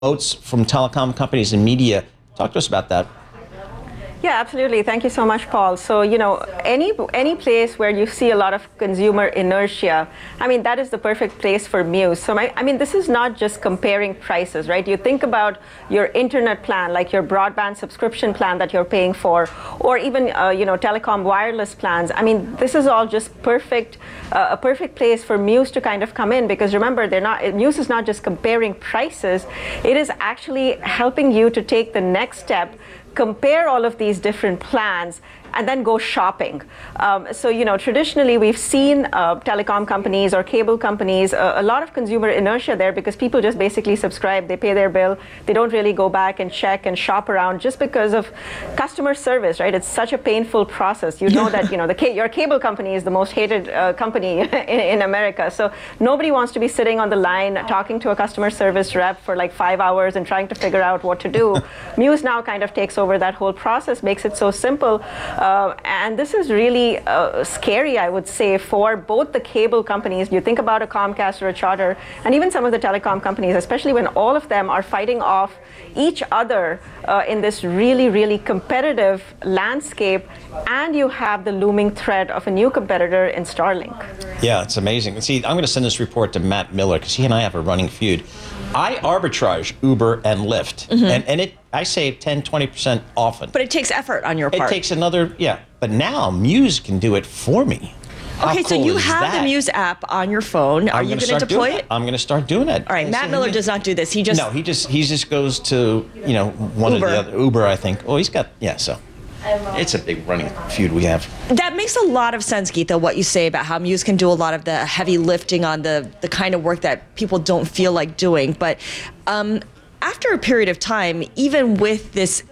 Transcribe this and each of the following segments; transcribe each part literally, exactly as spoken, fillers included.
votes from telecom companies and media. Talk to us about that. Yeah, absolutely. Thank you so much, Paul. So, you know, any any place where you see a lot of consumer inertia, I mean, that is the perfect place for Muse. So, my, I mean, this is not just comparing prices, right? You think about your internet plan, like your broadband subscription plan that you're paying for, or even, uh, you know, telecom wireless plans. I mean, this is all just perfect, uh, a perfect place for Muse to kind of come in, because remember, they're not, Muse is not just comparing prices, it is actually helping you to take the next step, compare all of these different plans, and then go shopping. Um, so, you know, traditionally we've seen uh, telecom companies or cable companies, uh, a lot of consumer inertia there, because people just basically subscribe, they pay their bill, they don't really go back and check and shop around just because of customer service, right? It's such a painful process. You know that, you know, the ca- your cable company is the most hated uh, company in, in America. So nobody wants to be sitting on the line talking to a customer service rep for like five hours and trying to figure out what to do. Muse now kind of takes over that whole process, makes it so simple. Uh, and this is really uh, scary, I would say, for both the cable companies. You think about a Comcast or a Charter, and even some of the telecom companies, especially when all of them are fighting off each other uh, in this really, really competitive landscape, and you have the looming threat of a new competitor in Starlink. Yeah, it's amazing. See, I'm going to send this report to Matt Miller, because he and I have a running feud. I arbitrage Uber and Lyft, mm-hmm. and, and it I save ten, twenty percent often. But it takes effort on your part. It takes another, yeah. But now Muse can do it for me. How okay, cool so you is have that? the Muse app on your phone. Are I'm you going to deploy it? it? I'm going to start doing it. All right, Matt Miller does not do this. He just no, he just he just goes to you know one Uber. of the other Uber, I think. Oh, he's got yeah. So it's a big running feud we have. That makes a lot of sense, Geetha, what you say about how Muse can do a lot of the heavy lifting on the the kind of work that people don't feel like doing. But um, after a period of time, even with this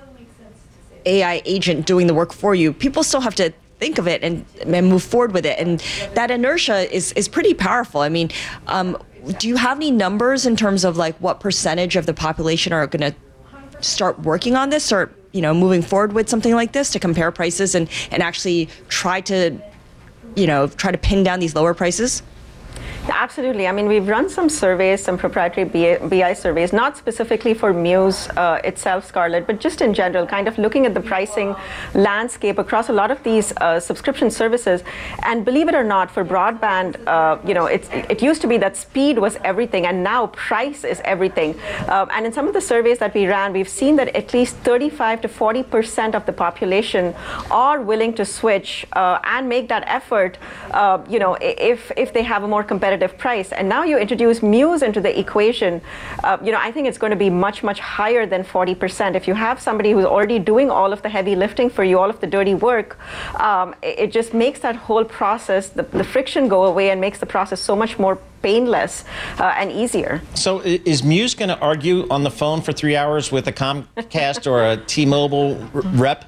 A I agent doing the work for you, people still have to think of it and, and move forward with it. And that inertia is, is pretty powerful. I mean, um, do you have any numbers in terms of like what percentage of the population are going to start working on this, or, you know, moving forward with something like this to compare prices and, and actually try to, you know, try to pin down these lower prices? Absolutely. I mean, we've run some surveys, some proprietary B I surveys, not specifically for Muse uh, itself, Scarlett, but just in general, kind of looking at the pricing landscape across a lot of these uh, subscription services. And believe it or not, for broadband, uh, you know, it's, it used to be that speed was everything, and now price is everything. Um, and in some of the surveys that we ran, we've seen that at least thirty-five to forty percent of the population are willing to switch uh, and make that effort, uh, you know, if, if they have a more competitive price. And now you introduce Muse into the equation, uh, you know, I think it's going to be much, much higher than forty percent. If you have somebody who's already doing all of the heavy lifting for you, all of the dirty work, um, it, it just makes that whole process, the, the friction go away, and makes the process so much more painless uh, and easier. So is Muse going to argue on the phone for three hours with a Comcast or a T-Mobile r- rep?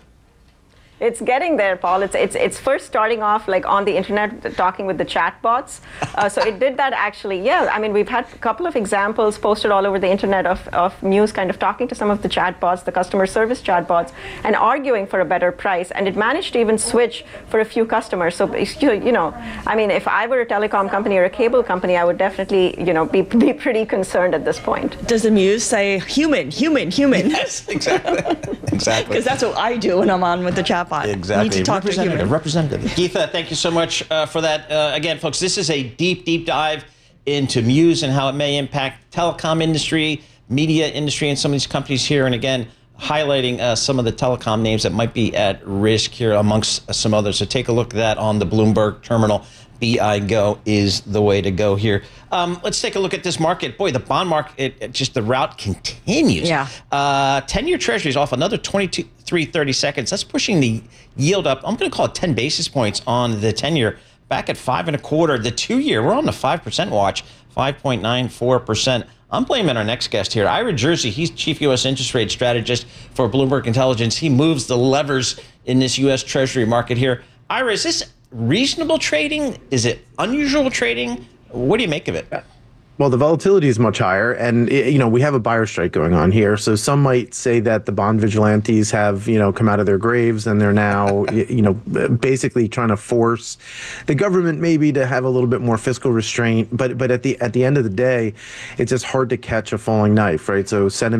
It's getting there, Paul. It's it's it's first starting off like on the internet, talking with the chatbots. Uh, so it did that actually. Yeah, I mean, we've had a couple of examples posted all over the internet of, of Muse kind of talking to some of the chatbots, the customer service chatbots, and arguing for a better price. And it managed to even switch for a few customers. So you know, I mean, if I were a telecom company or a cable company, I would definitely you know be be pretty concerned at this point. Does the Muse say human, human, human? Yes, exactly, exactly. Because that's what I do when I'm on with the chatbot. Exactly. Need to talk representative, to representative. Geetha, thank you so much uh, for that. Uh, again, folks, this is a deep, deep dive into Muse and how it may impact telecom industry, media industry, and some of these companies here. And again, highlighting uh, some of the telecom names that might be at risk here amongst some others. So take a look at that on the Bloomberg terminal. B I Go is the way to go here. Um, let's take a look at this market. Boy, the bond market, it, it just the rout continues. Yeah. Uh, ten-year Treasuries off another twenty-three thirty seconds. That's pushing the yield up. I'm going to call it ten basis points on the ten-year. Back at five and a quarter. The two-year, we're on the five percent watch, five point nine four percent. I'm blaming our next guest here, Ira Jersey. He's chief U S interest rate strategist for Bloomberg Intelligence. He moves the levers in this U S Treasury market here. Ira, is this reasonable trading? Is it unusual trading? What do you make of it? Well, the volatility is much higher, and you know we have a buyer strike going on here. So some might say that the bond vigilantes have you know come out of their graves and they're now you know basically trying to force the government maybe to have a little bit more fiscal restraint. But but at the at the end of the day, it's just hard to catch a falling knife, right? So sentiment